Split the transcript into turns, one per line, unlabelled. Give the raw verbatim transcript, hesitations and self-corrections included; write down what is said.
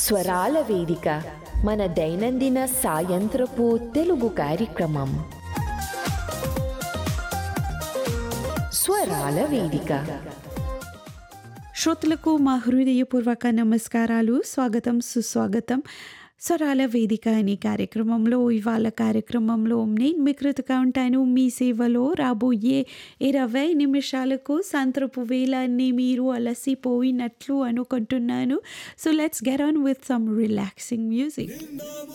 స్వరాల వేదిక మన దైనందిన సాయంత్రపు తెలుగు కార్యక్రమం స్వరాల వేదిక.
శ్రోతలకు మా హృదయపూర్వక నమస్కారాలు, స్వాగతం సుస్వాగతం. స్వరాల వేదిక అనే కార్యక్రమంలో ఇవాళ కార్యక్రమంలో నేను మీ కృతగా ఉంటాను. మీ సేవలో రాబోయే ఇరవై నిమిషాలకు సాయంత్రపు వేళాన్ని మీరు అలసిపోయినట్లు అనుకుంటున్నాను. So let's get on with some relaxing music.